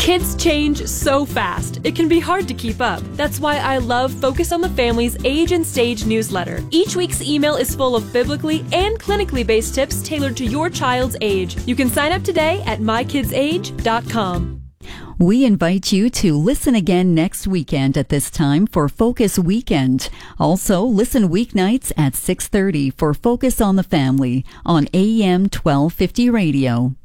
Kids change so fast, it can be hard to keep up. That's why I love Focus on the Family's Age and Stage newsletter. Each week's email is full of biblically and clinically based tips tailored to your child's age. You can sign up today at mykidsage.com. We invite you to listen again next weekend at this time for Focus Weekend. Also, listen weeknights at 6:30 for Focus on the Family on AM 1250 Radio.